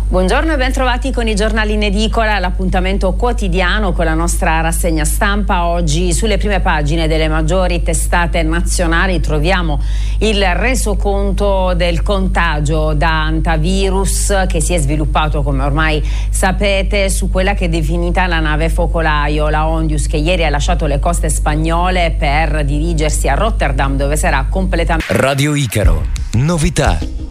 Buongiorno e ben trovati con i giornali in edicola, l'appuntamento quotidiano con la nostra rassegna stampa. Oggi sulle prime pagine delle maggiori testate nazionali troviamo il resoconto del contagio da antivirus che si è sviluppato, come ormai sapete, su quella che è definita la nave focolaio, la Ondius, che ieri ha lasciato le coste spagnole per dirigersi a Rotterdam, dove sarà completamente... Radio Icaro, novità.